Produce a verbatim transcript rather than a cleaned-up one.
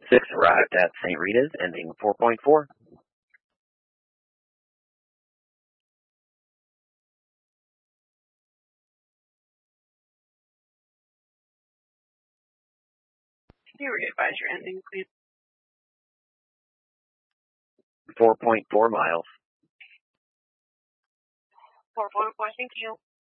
Six arrived at Saint Rita's, ending four point four. Can you re-advise your ending, please? four point four miles. four point four, thank you.